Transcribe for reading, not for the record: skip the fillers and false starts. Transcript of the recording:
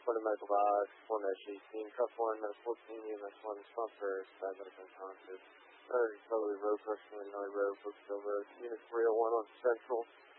20 medical box, 1 -18, cuff 1, med 14, EMS 1, response first, 5 medical unconscious. Recovery road, person, Illinois Road, Brooksville Road, Unit 301 on Central.